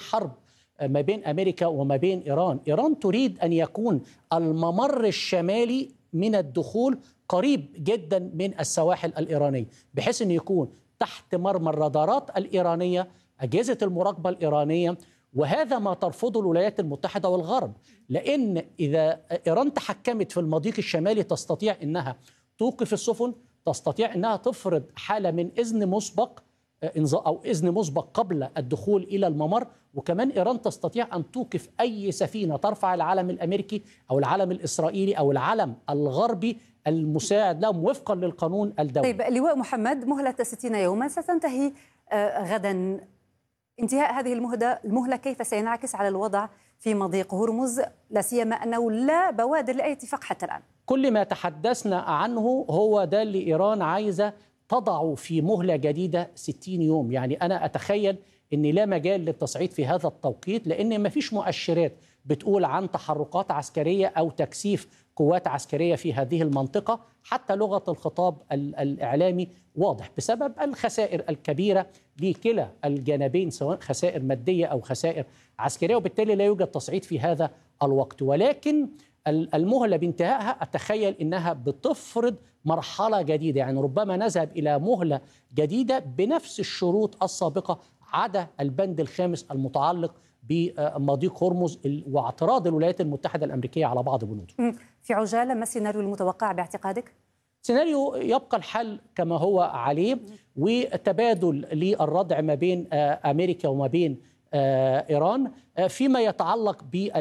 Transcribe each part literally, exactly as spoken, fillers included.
حرب ما بين أمريكا وما بين إيران. إيران تريد أن يكون الممر الشمالي من الدخول قريب جدا من السواحل الإيرانية، بحيث أن يكون تحت مرمى الرادارات الإيرانية، أجهزة المراقبة الإيرانية، وهذا ما ترفضه الولايات المتحدة والغرب. لأن إذا إيران تحكمت في المضيق الشمالي تستطيع أنها توقف السفن، تستطيع أنها تفرض حالة من إذن مسبق أو إذن مسبق قبل الدخول إلى الممر، وكمان إيران تستطيع أن توقف أي سفينة ترفع العلم الأمريكي أو العلم الإسرائيلي أو العلم الغربي المساعد لهم وفقا للقانون الدولي. طيب لواء محمد، مهلة ستين يوما ستنتهي غدا. انتهاء هذه المهلة المهلة كيف سينعكس على الوضع في مضيق هرمز، لا سيما أنه لا بوادر لأي اتفاق حتى الآن؟ كل ما تحدثنا عنه هو ده اللي إيران عايزة تضع في مهلة جديدة ستين يوم. يعني أنا أتخيل أن لا مجال للتصعيد في هذا التوقيت، لأن ما فيش مؤشرات بتقول عن تحركات عسكرية أو تكثيف قوات عسكرية في هذه المنطقة. حتى لغة الخطاب الإعلامي واضح بسبب الخسائر الكبيرة لكلا الجانبين، سواء خسائر مادية أو خسائر عسكرية، وبالتالي لا يوجد تصعيد في هذا الوقت. ولكن المهلة بانتهائها أتخيل أنها بتفرض مرحلة جديدة، يعني ربما نذهب إلى مهلة جديدة بنفس الشروط السابقة عدا البند الخامس المتعلق بمضيق هرمز واعتراض الولايات المتحدة الأمريكية على بعض بنوده. في عجالة، ما السيناريو المتوقع باعتقادك؟ سيناريو يبقى الحل كما هو عليه، وتبادل للردع ما بين أمريكا وما بين إيران. فيما يتعلق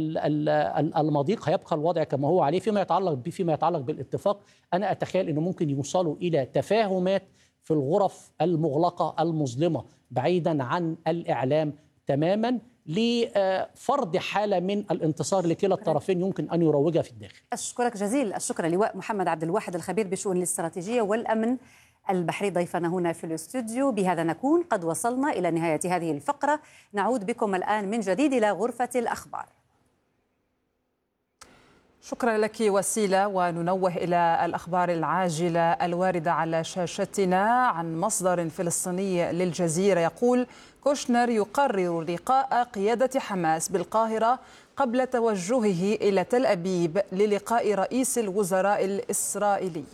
بالمضيق هيبقى الوضع كما هو عليه. فيما يتعلق فيما يتعلق بالاتفاق، أنا أتخيل أنه ممكن يوصلوا إلى تفاهمات في الغرف المغلقة المظلمة بعيدا عن الإعلام تماما، لفرض حالة من الانتصار لكلا الطرفين يمكن أن يروجها في الداخل. أشكرك جزيل الشكر لواء محمد عبد الواحد، الخبير بشؤون الاستراتيجية والأمن البحري، ضيفنا هنا في الاستوديو. بهذا نكون قد وصلنا إلى نهاية هذه الفقرة. نعود بكم الآن من جديد إلى غرفة الأخبار. شكرا لك وسيلة. وننوه إلى الأخبار العاجلة الواردة على شاشتنا عن مصدر فلسطيني للجزيرة يقول: كوشنر يقرر لقاء قيادة حماس بالقاهرة قبل توجهه إلى تل أبيب للقاء رئيس الوزراء الإسرائيلي.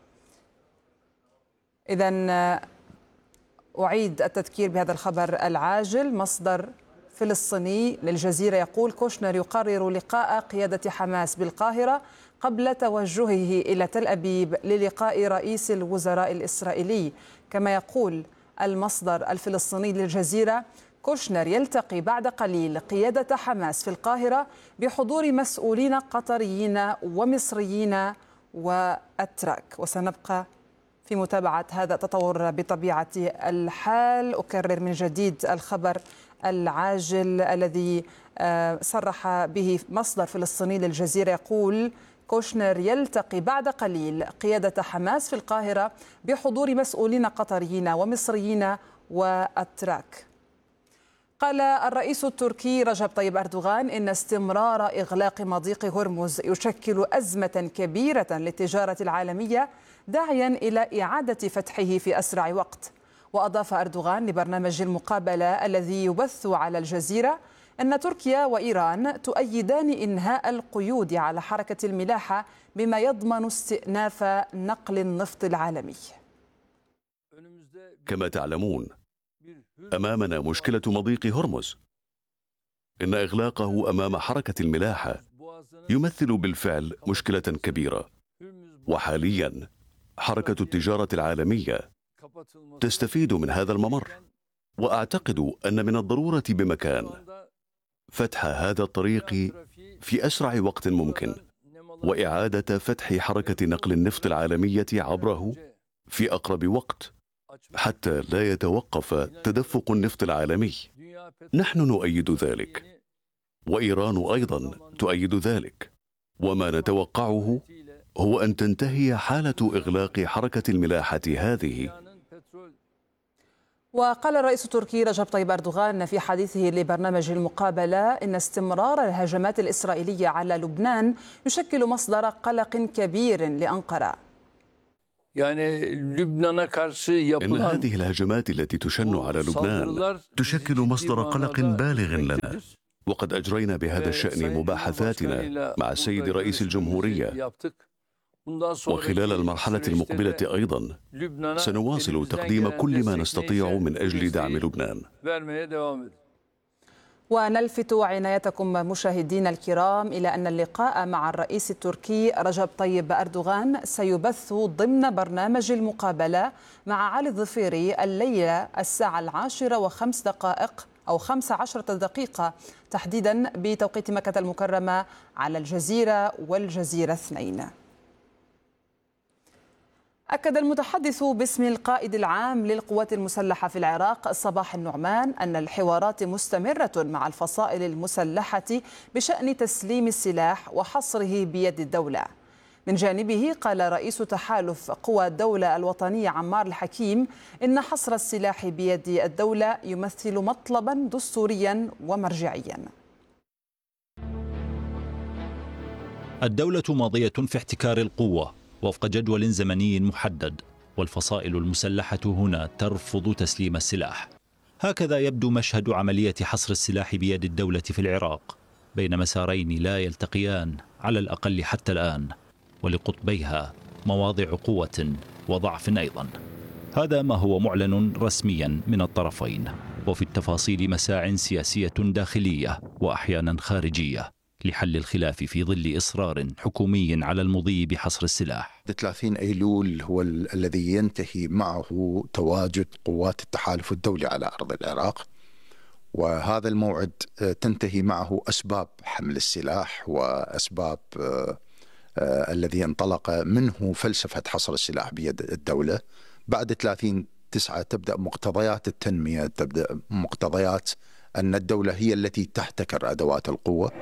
إذن أعيد التذكير بهذا الخبر العاجل. مصدر فلسطيني للجزيرة يقول: كوشنر يقرر لقاء قيادة حماس بالقاهرة قبل توجهه إلى تل أبيب للقاء رئيس الوزراء الإسرائيلي. كما يقول المصدر الفلسطيني للجزيرة: كوشنر يلتقي بعد قليل قيادة حماس في القاهرة بحضور مسؤولين قطريين ومصريين وأتراك. وسنبقى في متابعة هذا التطور بطبيعة الحال. أكرر من جديد الخبر العاجل الذي صرح به مصدر فلسطيني للجزيرة يقول: كوشنر يلتقي بعد قليل قيادة حماس في القاهرة بحضور مسؤولين قطريين ومصريين وأتراك. قال الرئيس التركي رجب طيب أردوغان إن استمرار إغلاق مضيق هرمز يشكل أزمة كبيرة للتجارة العالمية، داعيا إلى إعادة فتحه في أسرع وقت. وأضاف أردوغان لبرنامج المقابلة الذي يبث على الجزيرة أن تركيا وإيران تؤيدان إنهاء القيود على حركة الملاحة بما يضمن استئناف نقل النفط العالمي. كما تعلمون، أمامنا مشكلة مضيق هرمز. إن إغلاقه أمام حركة الملاحة يمثل بالفعل مشكلة كبيرة، وحاليا حركة التجارة العالمية تستفيد من هذا الممر. وأعتقد أن من الضرورة بمكان فتح هذا الطريق في أسرع وقت ممكن، وإعادة فتح حركة نقل النفط العالمية عبره في أقرب وقت حتى لا يتوقف تدفق النفط العالمي. نحن نؤيد ذلك، وإيران أيضا تؤيد ذلك، وما نتوقعه هو أن تنتهي حالة إغلاق حركة الملاحة هذه. وقال الرئيس التركي رجب طيب أردوغان في حديثه لبرنامج المقابلة إن استمرار الهجمات الإسرائيلية على لبنان يشكل مصدر قلق كبير لأنقرة. يعني لبنان كارشي إن هذه الهجمات التي تشن على لبنان تشكل مصدر قلق بالغ لنا، وقد أجرينا بهذا الشأن مباحثاتنا مع السيد رئيس الجمهورية، وخلال المرحلة المقبلة أيضا سنواصل تقديم كل ما نستطيع من أجل دعم لبنان. ونلفت عنايتكم مشاهدينا الكرام إلى أن اللقاء مع الرئيس التركي رجب طيب أردوغان سيبث ضمن برنامج المقابلة مع علي الظفيري الليلة الساعة العاشرة وخمس دقائق أو خمس عشرة دقيقة تحديدا بتوقيت مكة المكرمة على الجزيرة والجزيرة اثنين. أكد المتحدث باسم القائد العام للقوات المسلحة في العراق صباح النعمان أن الحوارات مستمرة مع الفصائل المسلحة بشأن تسليم السلاح وحصره بيد الدولة. من جانبه قال رئيس تحالف قوى الدولة الوطنية عمار الحكيم إن حصر السلاح بيد الدولة يمثل مطلبا دستوريا ومرجعيا. الدولة ماضية في احتكار القوة وفق جدول زمني محدد، والفصائل المسلحة هنا ترفض تسليم السلاح. هكذا يبدو مشهد عملية حصر السلاح بيد الدولة في العراق بين مسارين لا يلتقيان على الأقل حتى الآن، ولقطبيها مواضع قوة وضعف أيضا. هذا ما هو معلن رسميا من الطرفين، وفي التفاصيل مساع سياسية داخلية وأحيانا خارجية لحل الخلاف في ظل إصرار حكومي على المضي بحصر السلاح. ثلاثين أيلول هو الذي ينتهي معه تواجد قوات التحالف الدولي على أرض العراق، وهذا الموعد تنتهي معه أسباب حمل السلاح وأسباب الذي انطلق منه فلسفة حصر السلاح بيد الدولة. بعد ثلاثين تسعة تبدأ مقتضيات التنمية، تبدأ مقتضيات أن الدولة هي التي تحتكر أدوات القوة.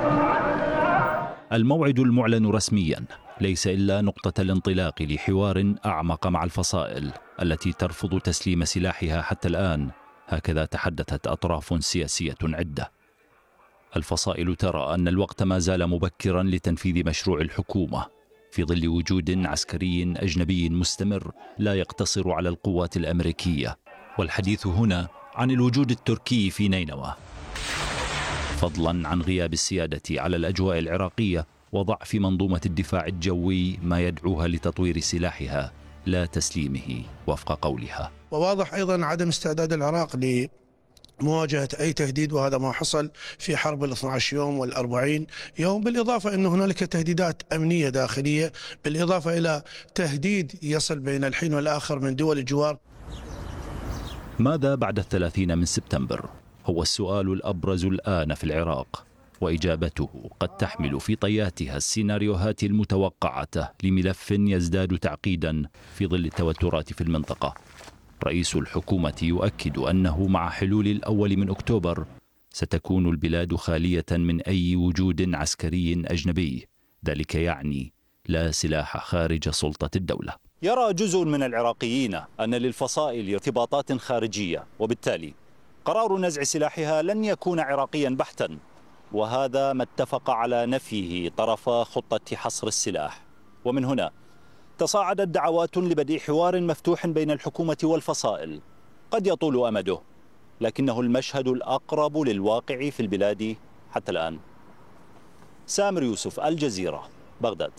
الموعد المعلن رسميا ليس إلا نقطة الانطلاق لحوار أعمق مع الفصائل التي ترفض تسليم سلاحها حتى الآن، هكذا تحدثت أطراف سياسية عدة. الفصائل ترى أن الوقت ما زال مبكرا لتنفيذ مشروع الحكومة في ظل وجود عسكري أجنبي مستمر لا يقتصر على القوات الأمريكية، والحديث هنا عن الوجود التركي في نينوى، فضلا عن غياب السيادة على الأجواء العراقية وضعف منظومة الدفاع الجوي ما يدعوها لتطوير سلاحها لا تسليمه وفق قولها. وواضح أيضا عدم استعداد العراق لمواجهة أي تهديد، وهذا ما حصل في حرب الاثنى عشر يوم والأربعين يوم، بالإضافة أن هنالك تهديدات أمنية داخلية، بالإضافة إلى تهديد يصل بين الحين والآخر من دول الجوار. ماذا بعد الثلاثين من سبتمبر؟ هو السؤال الأبرز الآن في العراق، وإجابته قد تحمل في طياتها السيناريوهات المتوقعة لملف يزداد تعقيدا في ظل التوترات في المنطقة. رئيس الحكومة يؤكد أنه مع حلول الأول من أكتوبر ستكون البلاد خالية من أي وجود عسكري أجنبي، ذلك يعني لا سلاح خارج سلطة الدولة. يرى جزء من العراقيين أن للفصائل ارتباطات خارجية، وبالتالي قرار نزع سلاحها لن يكون عراقيا بحتا، وهذا ما اتفق على نفيه طرفا خطة حصر السلاح. ومن هنا تصاعدت دعوات لبدء حوار مفتوح بين الحكومة والفصائل، قد يطول أمده، لكنه المشهد الأقرب للواقع في البلاد حتى الآن. سامر يوسف، الجزيرة، بغداد.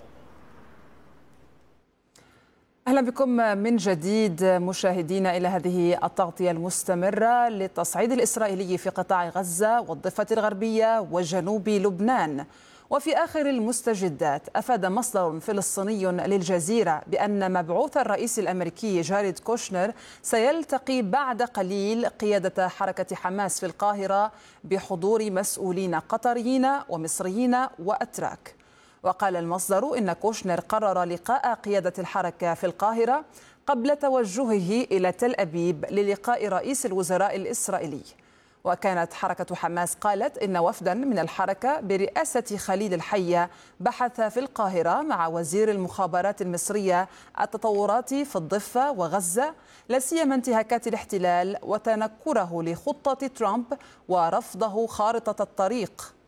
أهلا بكم من جديد مشاهدينا إلى هذه التغطية المستمرة للتصعيد الإسرائيلي في قطاع غزة والضفة الغربية وجنوب لبنان. وفي آخر المستجدات أفاد مصدر فلسطيني للجزيرة بأن مبعوث الرئيس الأمريكي جاريد كوشنر سيلتقي بعد قليل قيادة حركة حماس في القاهرة بحضور مسؤولين قطريين ومصريين وأتراك. وقال المصدر إن كوشنر قرر لقاء قيادة الحركة في القاهرة قبل توجهه إلى تل أبيب للقاء رئيس الوزراء الإسرائيلي. وكانت حركة حماس قالت إن وفدا من الحركة برئاسة خليل الحية بحث في القاهرة مع وزير المخابرات المصرية التطورات في الضفة وغزة، لا سيما انتهاكات الاحتلال وتنكره لخطة ترامب ورفضه خارطة الطريق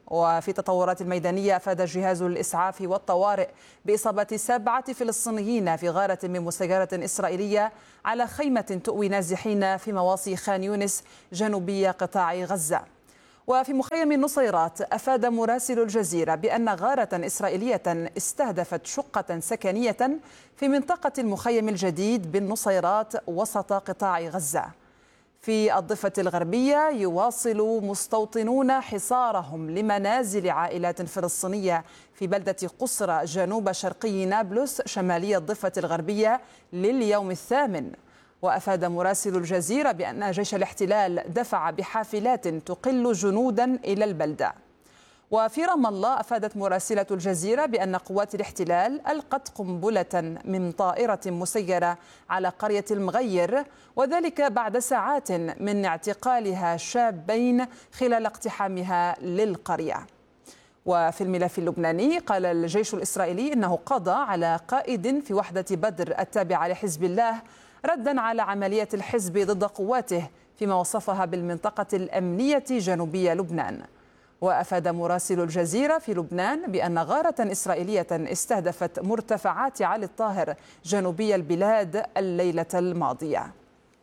وفي تطورات الميدانية أفاد جهاز الإسعاف والطوارئ بإصابة سبعة فلسطينيين في غارة من مسيرة إسرائيلية على خيمة تؤوي نازحين في مواصي خان يونس جنوبي قطاع غزة. وفي مخيم النصيرات أفاد مراسل الجزيرة بأن غارة إسرائيلية استهدفت شقة سكنية في منطقة المخيم الجديد بالنصيرات وسط قطاع غزة. في الضفة الغربية يواصل مستوطنون حصارهم لمنازل عائلات فلسطينية في بلدة قصرى جنوب شرقي نابلس شمالي الضفة الغربية لليوم الثامن. وأفاد مراسل الجزيرة بأن جيش الاحتلال دفع بحافلات تقل جنودا إلى البلدة. وفي رام الله أفادت مراسلة الجزيرة بأن قوات الاحتلال ألقت قنبلة من طائرة مسيرة على قرية المغير، وذلك بعد ساعات من اعتقالها شابين خلال اقتحامها للقرية. وفي الملف اللبناني قال الجيش الإسرائيلي أنه قضى على قائد في وحدة بدر التابعة لحزب الله ردا على عملية الحزب ضد قواته فيما وصفها بالمنطقة الأمنية جنوبية لبنان. وأفاد مراسل الجزيرة في لبنان بأن غارة إسرائيلية استهدفت مرتفعات علي الطاهر جنوبي البلاد الليلة الماضية.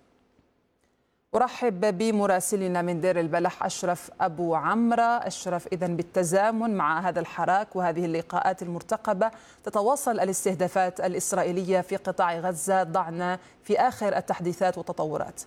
أرحب بمراسلنا من دير البلح أشرف أبو عمرة. أشرف، إذن بالتزامن مع هذا الحراك وهذه اللقاءات المرتقبة تتواصل الاستهدافات الإسرائيلية في قطاع غزة. ضعنا في آخر التحديثات والتطورات.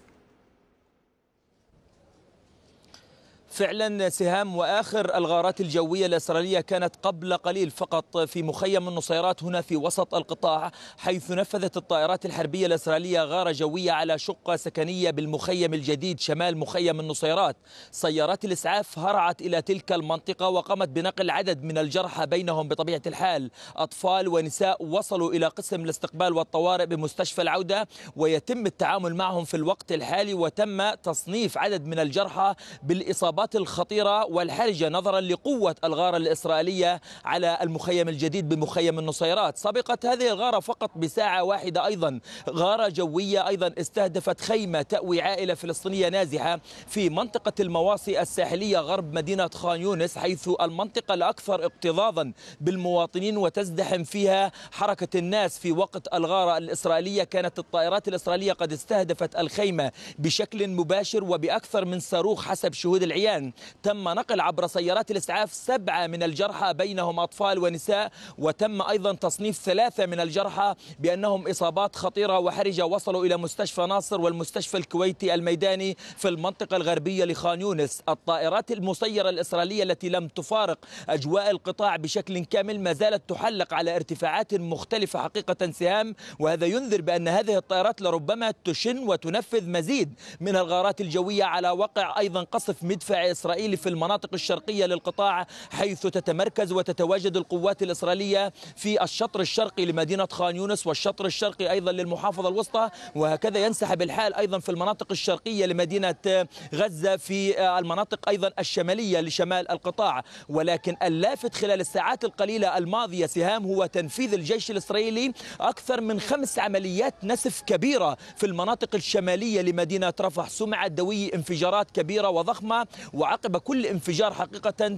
فعلا سهام، وآخر الغارات الجوية الإسرائيلية كانت قبل قليل فقط في مخيم النصيرات هنا في وسط القطاع، حيث نفذت الطائرات الحربية الإسرائيلية غارة جوية على شقة سكنية بالمخيم الجديد شمال مخيم النصيرات. سيارات الإسعاف هرعت إلى تلك المنطقة وقامت بنقل عدد من الجرحى، بينهم بطبيعة الحال أطفال ونساء وصلوا إلى قسم الاستقبال والطوارئ بمستشفى العودة، ويتم التعامل معهم في الوقت الحالي. وتم تصنيف عدد من الجرحى بالإصابات الخطيرة والحرجة نظرا لقوة الغارة الإسرائيلية على المخيم الجديد بمخيم النصيرات. سبقت هذه الغارة فقط بساعة واحدة أيضا غارة جوية أيضا استهدفت خيمة تأوي عائلة فلسطينية نازحة في منطقة المواصي الساحلية غرب مدينة خان يونس، حيث المنطقة الأكثر اكتظاظا بالمواطنين وتزدحم فيها حركة الناس. في وقت الغارة الإسرائيلية كانت الطائرات الإسرائيلية قد استهدفت الخيمة بشكل مباشر وبأكثر من صاروخ حسب شهود العيان. تم نقل عبر سيارات الإسعاف سبعة من الجرحى بينهم أطفال ونساء، وتم أيضا تصنيف ثلاثة من الجرحى بأنهم إصابات خطيرة وحرجة وصلوا إلى مستشفى ناصر والمستشفى الكويتي الميداني في المنطقة الغربية لخان يونس. الطائرات المسيرة الإسرائيلية التي لم تفارق أجواء القطاع بشكل كامل ما زالت تحلق على ارتفاعات مختلفة حقيقة سهام، وهذا ينذر بأن هذه الطائرات لربما تشن وتنفذ مزيد من الغارات الجوية على وقع أيضا قصف مدفع إسرائيلي في المناطق الشرقية للقطاع، حيث تتمركز وتتواجد القوات الإسرائيلية في الشطر الشرقي لمدينة خان يونس والشطر الشرقي أيضا للمحافظة الوسطى، وهكذا ينسحب الحال أيضا في المناطق الشرقية لمدينة غزة في المناطق أيضا الشمالية لشمال القطاع. ولكن اللافت خلال الساعات القليلة الماضية سهام هو تنفيذ الجيش الإسرائيلي أكثر من خمس عمليات نسف كبيرة في المناطق الشمالية لمدينة رفح. سمعت دوي انفجارات كبيرة وضخمة، وعقب كل انفجار حقيقة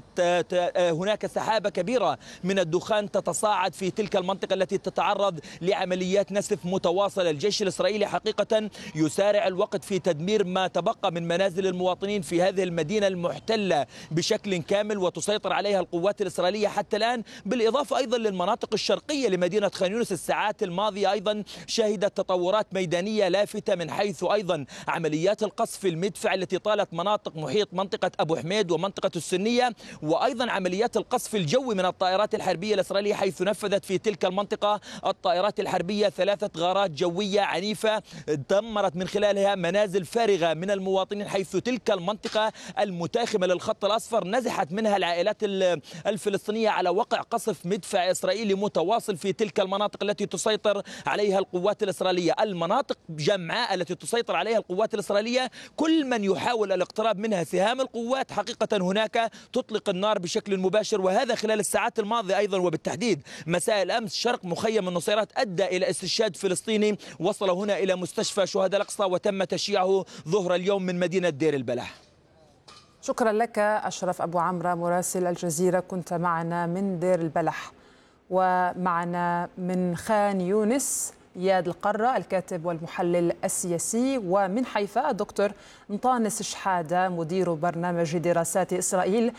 هناك سحابة كبيرة من الدخان تتصاعد في تلك المنطقة التي تتعرض لعمليات نسف متواصلة. الجيش الإسرائيلي حقيقة يسارع الوقت في تدمير ما تبقى من منازل المواطنين في هذه المدينة المحتلة بشكل كامل وتسيطر عليها القوات الإسرائيلية حتى الآن، بالإضافة أيضا للمناطق الشرقية لمدينة خان يونس. الساعات الماضية أيضا شهدت تطورات ميدانية لافتة من حيث أيضا عمليات القصف المدفع التي طالت مناطق محيط منطقة أبو حميد ومنطقة السنية، وأيضا عمليات القصف الجوي من الطائرات الحربية الإسرائيلية، حيث نفذت في تلك المنطقة الطائرات الحربية ثلاثة غارات جوية عنيفة دمرت من خلالها منازل فارغة من المواطنين، حيث تلك المنطقة المتاخمة للخط الأصفر نزحت منها العائلات الفلسطينية على وقع قصف مدفع إسرائيلي متواصل في تلك المناطق التي تسيطر عليها القوات الإسرائيلية. المناطق جمعاء التي تسيطر عليها القوات الإسرائيلية كل من يحاول الاقتراب منها سهام القوات حقيقة هناك تطلق النار بشكل مباشر. وهذا خلال الساعات الماضية أيضا، وبالتحديد مساء الأمس شرق مخيم النصيرات أدى إلى استشهاد فلسطيني وصل هنا إلى مستشفى شهداء الأقصى وتم تشييعه ظهر اليوم من مدينة دير البلح. شكرا لك أشرف أبو عمرو مراسل الجزيرة، كنت معنا من دير البلح. ومعنا من خان يونس إياد القرة الكاتب والمحلل السياسي، ومن حيفا الدكتور نطانس شحادة مدير برنامج دراسات إسرائيل